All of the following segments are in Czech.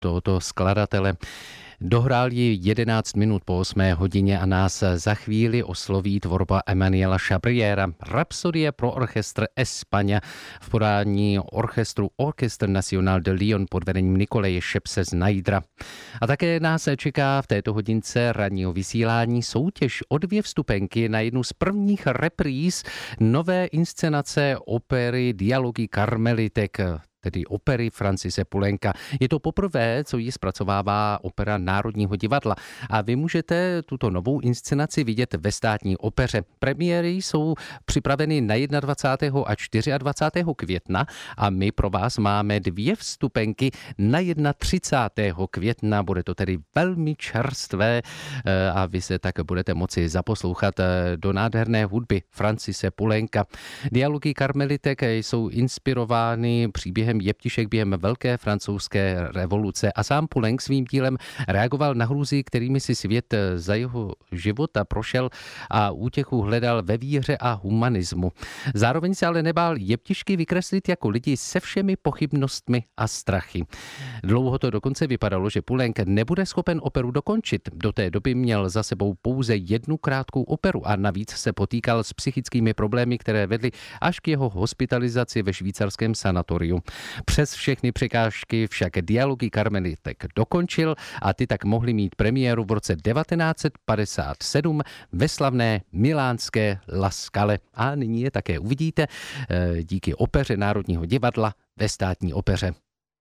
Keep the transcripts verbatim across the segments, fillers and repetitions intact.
tohoto skladatele. Dohrál ji jedenáct minut po osmé hodině a nás za chvíli osloví tvorba Emanuela Chabriera. Rapsodie pro orchestr España v podání orchestru Orchestre National de Lyon pod vedením Nikolaje Šepse z Najdra. A také nás čeká v této hodince ranního vysílání soutěž o dvě vstupenky na jednu z prvních repríz nové inscenace opery Dialogy Karmelitek, tedy opery Francise Poulenca. Je to poprvé, co ji zpracovává Opera Národního divadla. A vy můžete tuto novou inscenaci vidět ve Státní opeře. Premiéry jsou připraveny na dvacátého prvního a dvacátého čtvrtého května a my pro vás máme dvě vstupenky na třicátého prvního května. Bude to tedy velmi čerstvé a vy se tak budete moci zaposlouchat do nádherné hudby Francise Poulenca. Dialogy Karmelitek jsou inspirovány příběhem jeptišek během Velké francouzské revoluce a sám Poulenc svým dílem reagoval na hrůzy, kterými si svět za jeho života prošel a útěchu hledal ve víře a humanismu. Zároveň se ale nebál jeptišky vykreslit jako lidi se všemi pochybnostmi a strachy. Dlouho to dokonce vypadalo, že Poulenc nebude schopen operu dokončit. Do té doby měl za sebou pouze jednu krátkou operu a navíc se potýkal s psychickými problémy, které vedly až k jeho hospitalizaci ve švýcarském sanatoriu. Přes všechny překážky však Dialogy Karmelitek dokončil a ty tak mohly mít premiéru v roce devatenáct set padesát sedm ve slavné milánské La Scale. A nyní je také uvidíte díky opeře Národního divadla ve Státní opeře.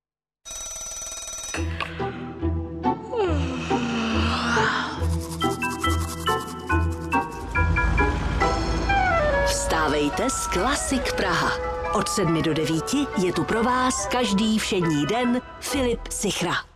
Vstávejte s Klasik Praha. Od sedmi do devíti je tu pro vás každý všední den Filip Sichra.